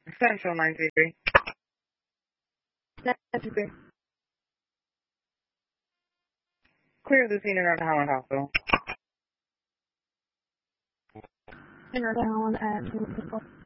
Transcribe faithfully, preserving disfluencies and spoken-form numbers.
Central nine three three. nine three three. Clear the scene in Rhode Island Hospital. In Rhode Island at